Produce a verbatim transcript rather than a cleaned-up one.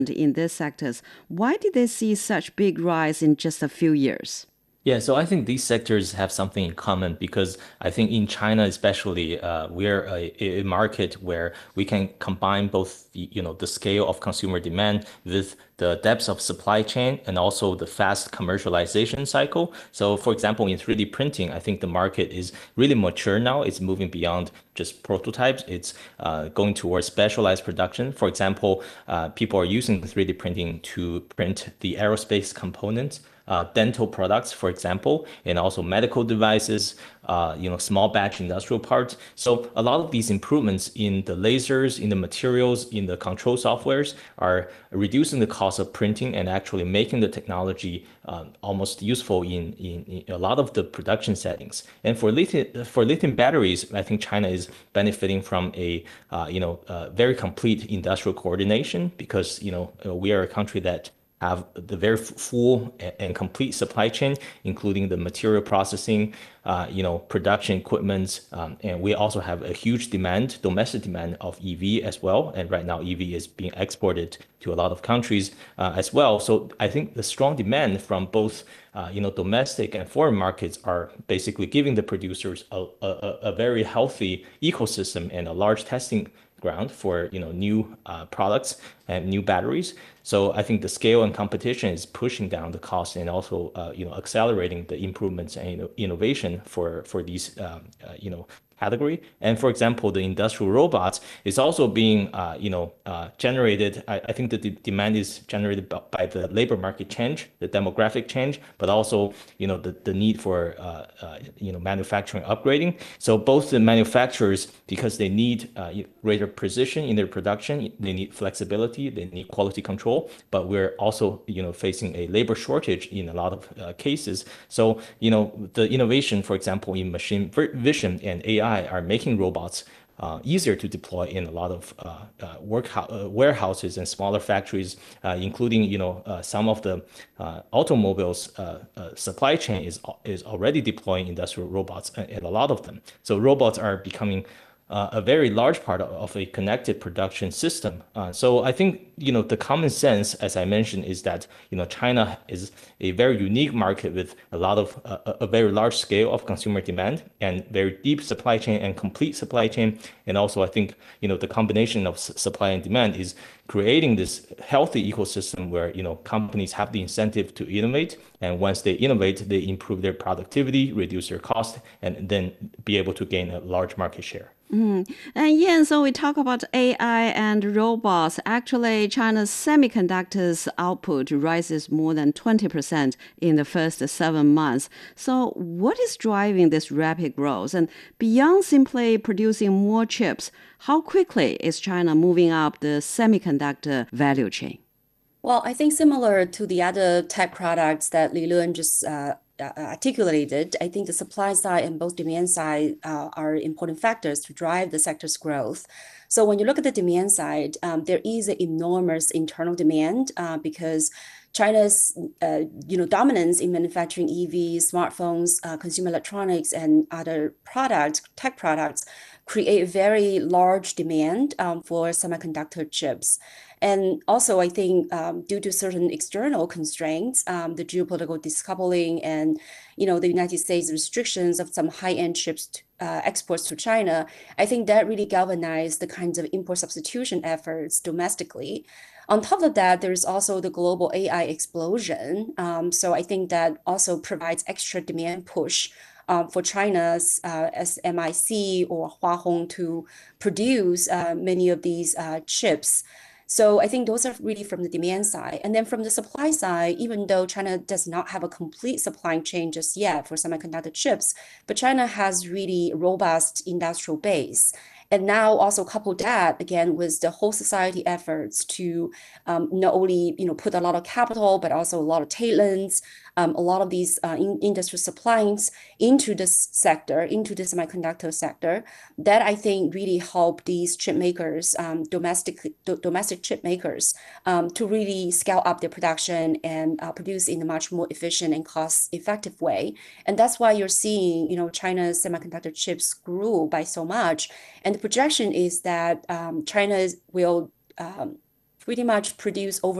in these sectors. Why did they see such big rise in just a few years? Yeah, so I think these sectors have something in common because I think in China especially, uh, we're a, a market where we can combine both the, you know, the scale of consumer demand with the depths of supply chain and also the fast commercialization cycle. So for example, in three D printing, I think the market is really mature now. It's moving beyond just prototypes. It's uh, going towards specialized production. For example, uh, people are using three D printing to print the aerospace components, uh, dental products, for example, and also medical devices, uh, you know, small batch industrial parts. So a lot of these improvements in the lasers, in the materials, in the control softwares are reducing the cost of printing and actually making the technology um, almost useful in, in, in a lot of the production settings. And for lithium, for lithium batteries, I think China is benefiting from a uh, you know uh, very complete industrial coordination because you know we are a country that have the very full and complete supply chain, including the material processing, uh, you know, production equipment, um, and we also have a huge demand, domestic demand of E V as well. And right now, E V is being exported to a lot of countries uh, as well. So I think the strong demand from both, uh, you know, domestic and foreign markets are basically giving the producers a, a, a very healthy ecosystem and a large testing ground for you know new uh, products and new batteries. So I think the scale and competition is pushing down the cost and also uh, you know accelerating the improvements and you know, innovation for for these um, uh, you know category. And for example, the industrial robots is also being uh, you know uh, generated. I, I think that the demand is generated by, by the labor market change, the demographic change, but also you know the, the need for uh, uh, you know manufacturing upgrading. So both the manufacturers, because they need uh, greater precision in their production, they need flexibility, they need quality control, but we're also you know facing a labor shortage in a lot of uh, cases. So you know the innovation, for example, in machine vision and A I are making robots uh, easier to deploy in a lot of uh, uh, work uh, warehouses and smaller factories, uh, including you know uh, some of the uh, automobiles uh, uh, supply chain is is already deploying industrial robots uh, in a lot of them. So robots are becoming uh, a very large part of, of a connected production system. Uh, so I think you know the common sense, as I mentioned, is that you know China is a very unique market with a lot of uh, a very large scale of consumer demand and very deep supply chain and complete supply chain. And also, I think you know the combination of s- supply and demand is creating this healthy ecosystem where you know companies have the incentive to innovate, and once they innovate, they improve their productivity, reduce their cost, and then be able to gain a large market share. Mhm. And yeah, so we talk about A I and robots. Actually, China's semiconductors output rises more than twenty percent in the first seven months. So, what is driving this rapid growth? And beyond simply producing more chips, how quickly is China moving up the semiconductor value chain? Well, I think similar to the other tech products that Li Lun just uh, uh, articulated, I think the supply side and both demand side uh, are important factors to drive the sector's growth. So when you look at the demand side, um, there is an enormous internal demand uh, because China's uh, you know dominance in manufacturing E Vs, smartphones, uh, consumer electronics, and other products, tech products, create very large demand um, for semiconductor chips. And also, I think um, due to certain external constraints, um, the geopolitical decoupling and you know the United States restrictions of some high-end chips to, uh, exports to China, I think that really galvanized the kinds of import substitution efforts domestically. On top of that, there's also the global A I explosion. Um, so I think that also provides extra demand push um, for China's uh, S M I C or Hua Hong to produce uh, many of these uh, chips. So I think those are really from the demand side. And then from the supply side, even though China does not have a complete supply chain just yet for semiconductor chips, but China has really robust industrial base. And now also couple that again with the whole society efforts to um, not only you know put a lot of capital but also a lot of talents, um, a lot of these uh, in industry supplies into this sector, into the semiconductor sector, that I think really help these chip makers, um, domestic do, domestic chip makers, um, to really scale up their production and uh, produce in a much more efficient and cost-effective way. And that's why you're seeing, you know, China's semiconductor chips grew by so much. And the projection is that um, China will um, pretty much produce over